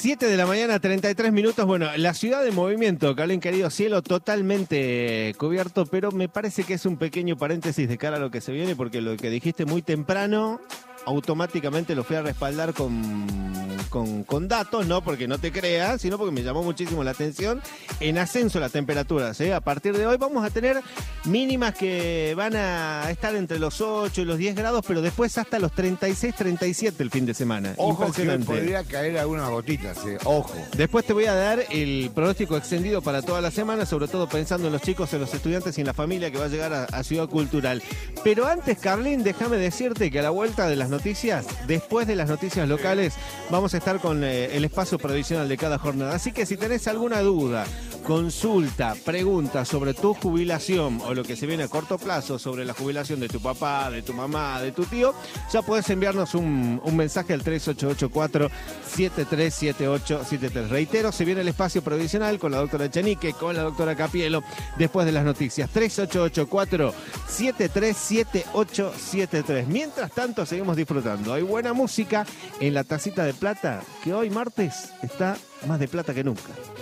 7 de la mañana, 33 minutos. Bueno, la ciudad de movimiento, Carlín, querido, cielo totalmente cubierto, pero me parece que es un pequeño paréntesis de cara a lo que se viene, porque lo que dijiste muy temprano, automáticamente lo fui a respaldar con datos, no porque no te creas, sino porque me llamó muchísimo la atención. En ascenso las temperaturas, ¿eh? A partir de hoy vamos a tener mínimas que van a estar entre los 8 y los 10 grados, pero después hasta los 36, 37 el fin de semana. Ojo que Impresionante. podría caer algunas gotitas, ojo. Después te voy a dar el pronóstico extendido para toda la semana, sobre todo pensando en los chicos, en los estudiantes y en la familia que va a llegar a Ciudad Cultural. Pero antes, Carlín, déjame decirte que a la vuelta de las noticias, después de las noticias locales, vamos a estar con el espacio provisional de cada jornada. Así que si tenés alguna duda, consulta, pregunta sobre tu jubilación o lo que se viene a corto plazo sobre la jubilación de tu papá, de tu mamá, de tu tío, ya podés enviarnos un mensaje al 3884-737873. Reitero, se viene el espacio provisional con la doctora Echenique, con la doctora Capielo, después de las noticias. 3884-737873. Mientras tanto, seguimos disfrutando. Hay buena música en la tacita de plata, que hoy martes está más de plata que nunca.